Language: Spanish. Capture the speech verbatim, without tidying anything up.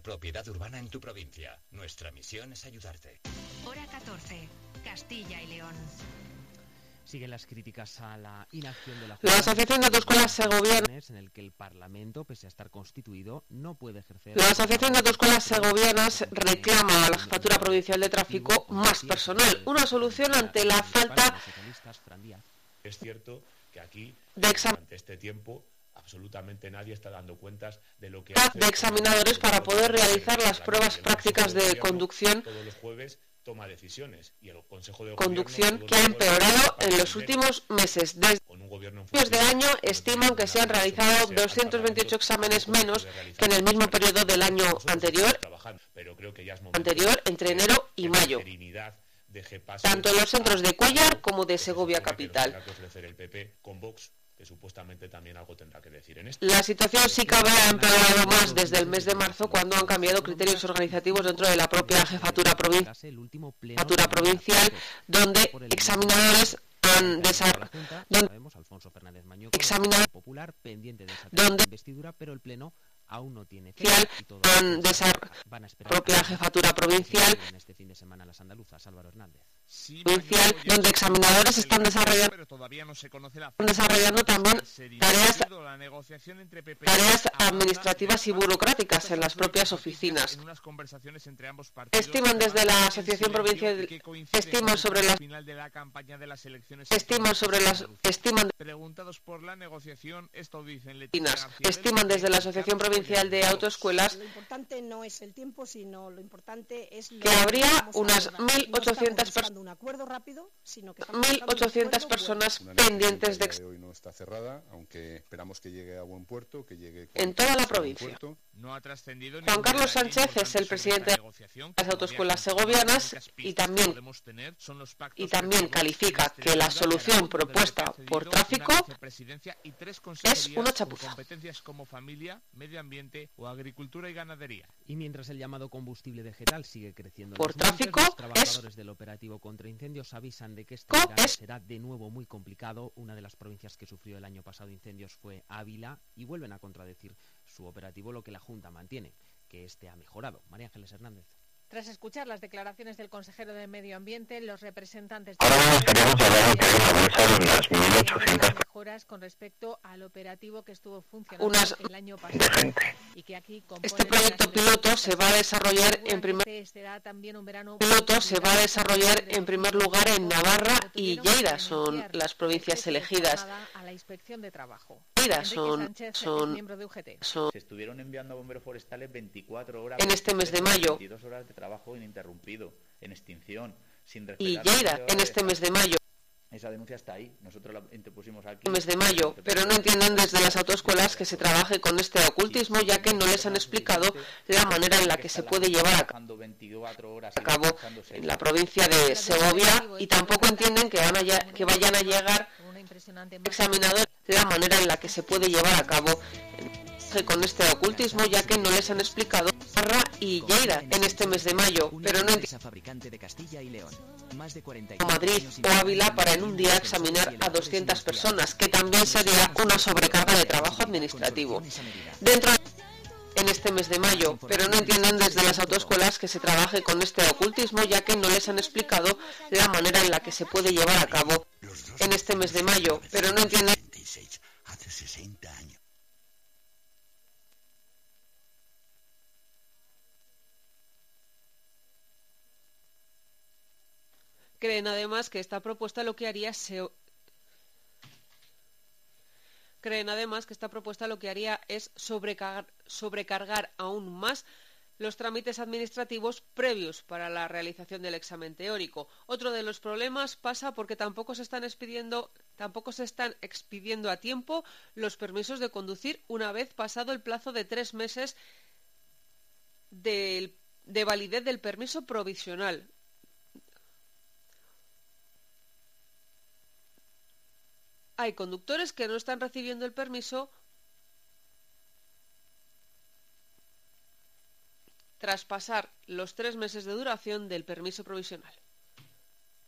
propiedad urbana en tu provincia. Nuestra misión es ayudarte. Hora catorce, Castilla y León. Siguen las críticas a la inacción de la La Asociación de Autoescuelas Segovianas en el que el Parlamento, pese a estar constituido, no puede ejercer. La Asociación de Autoescuelas Segovianas reclama a la Jefatura Provincial de Tráfico más personal, una solución ante la falta Es cierto que aquí, de exam- durante este tiempo, absolutamente nadie está dando cuentas de lo que de examinadores para poder realizar las pruebas prácticas de conducción todos los jueves toma decisiones y el Consejo de conducción Gobierno que ha empeorado en los últimos meses. Desde con un gobierno en principios de funciones, año estiman que se han realizado doscientos veintiocho exámenes menos que en el mismo periodo del año anterior, pero creo que ya es momento anterior entre enero y mayo, tanto en los centros de Cuéllar como de Segovia capital. Que ofrecer el P P con Vox, que supuestamente también algo tendrá que decir en esto. La situación sí cabe ha empeorado más desde el mes de marzo, cuando han cambiado criterios organizativos dentro de la propia jefatura, provin- jefatura provincial, donde examinadores han desarrollado examinadores popular pendiente de esa donde investidura, pero el pleno aún no tiene Provincial y todo han desarrollado van a esperar propia a- jefatura provincial en este fin de semana las andaluzas. Álvaro Hernández. provincial, donde examinadores están desarrollando, pero todavía no se conoce la están desarrollando también tareas, la negociación entre P P tareas administrativas y burocráticas en las propias oficinas. en unas conversaciones entre ambos partidos. Estiman desde la Asociación Provincial, estiman sobre las, final de la campaña de las elecciones. estiman sobre las, estiman Preguntados por la negociación, esto dicen Oficinas. Estiman desde la Asociación Provincial de Autoescuelas Lo importante no es el tiempo, sino lo importante es lo que habría estamos unas abordando. mil ochocientas No estamos buscando un acuerdo rápido, sino que estamos mil buscando un ochocientas acuerdo personas Una pendientes de negociación que a día de hoy no está cerrada, aunque esperamos que llegue a buen puerto, que llegue con en toda la a buen provincia. puerto. No ha trascendido Juan ningún Carlos detalle Sánchez es importante el sobre presidente esta de negociación, las que autoescuelas todavía segovianas las únicas y pistas también- que podemos tener son los pactos y también que califica firmó que la Extremadura, solución Aragón, donde propuesta le ha por concedido tráfico una vicepresidencia y tres consejerías una con chapuza. competencias como familia, medio ambiente o agricultura y ganadería. Y mientras el llamado combustible vegetal sigue creciendo en Por los montes, tráfico los es- trabajadores del operativo contra incendios avisan de que este Co- verano es- será de nuevo muy complicado. Una de las provincias que sufrió el año pasado incendios fue Ávila y vuelven a contradecir su operativo, lo que la Junta mantiene, que este ha mejorado. María Ángeles Hernández. Tras escuchar las declaraciones del consejero de Medio Ambiente, los representantes Ahora mismo estaríamos hablando que hay una bolsa de unas mil ochocientas mejoras con respecto al operativo que estuvo funcionando Unas- el año de pasado gente. y que aquí Este proyecto piloto se va a desarrollar en primer será también un verano piloto se va a desarrollar en primer lugar en Navarra y Lleida, son las provincias elegidas. a la inspección de trabajo. Lleida Enrique son Sánchez es son miembro de U G T. son Se estuvieron enviando a bomberos forestales veinticuatro horas en este mes de mayo veintidós horas de trabajo ininterrumpido, en extinción, sin y respetar Lleida las en horas este de mes de mayo. Esa denuncia está ahí, nosotros la interpusimos aquí. mes de mayo, pero no entienden desde las autoescuelas que se trabaje con este ocultismo, ya que no les han explicado la manera en la que se puede llevar a Trabajando veinticuatro horas a y cabo descansándose. en la provincia de Segovia, y tampoco entienden que, van a lla- que vayan a llegar Una impresionante examinadores la manera en la que se puede llevar a cabo con este ocultismo, ya que no les han explicado Navarra y Lleida en este mes de mayo, pero no entienden fabricante de Castilla y León. Más de cuarenta y Madrid o Ávila para en un día examinar a doscientas personas, que también sería una sobrecarga de trabajo administrativo. Dentro en este mes de mayo, pero no entienden desde las autoescuelas que se trabaje con este ocultismo, ya que no les han explicado la manera en la que se puede llevar a cabo en este mes de mayo, pero no entienden hace sesenta años. Creen además que esta propuesta lo que haría se... Creen además que esta propuesta lo que haría es sobrecargar, sobrecargar aún más los trámites administrativos previos para la realización del examen teórico. Otro de los problemas pasa porque tampoco se están expidiendo, tampoco se están expidiendo a tiempo los permisos de conducir una vez pasado el plazo de tres meses del, de validez del permiso provisional. Hay conductores que no están recibiendo el permiso tras pasar los tres meses de duración del permiso provisional.